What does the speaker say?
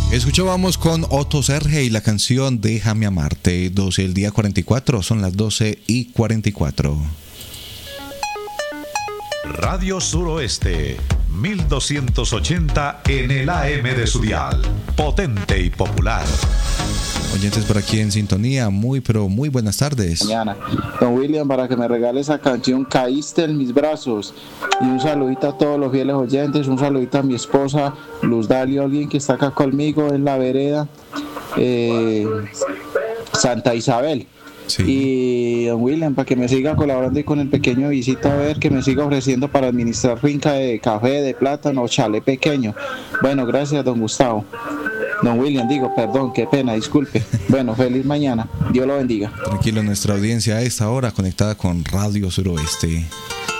Escuchábamos con Otto Serge y la canción Déjame amarte. 12 el día 44, son las 12:44. Radio Suroeste, 1280 en el AM de su dial. Potente y popular. Oyentes por aquí en sintonía, muy pero muy buenas tardes. Mañana. Don William, para que me regale esa canción Caíste en mis brazos. Y un saludito a todos los fieles oyentes, un saludito a mi esposa Luz Dalio, alguien que está acá conmigo en la vereda Santa Isabel. Sí. Y don William, para que me siga colaborando y con el pequeño visita, a ver, que me siga ofreciendo para administrar finca de café, de plátano o chale pequeño. Bueno, gracias don Gustavo. Don William, digo, perdón, qué pena, disculpe. Bueno, feliz mañana, Dios lo bendiga. Tranquilo, nuestra audiencia a esta hora conectada con Radio Suroeste.